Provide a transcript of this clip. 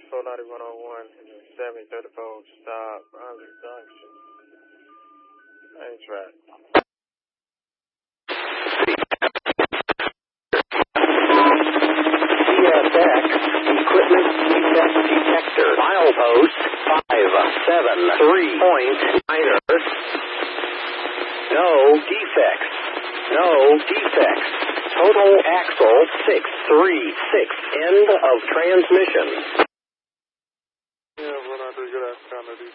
49101, 7034, stop, Brunswick Junction. Ain't right. CSX, Equipment Defect Detector, milepost 573.9. No defects. No defects. Total axle 636. End of transmission.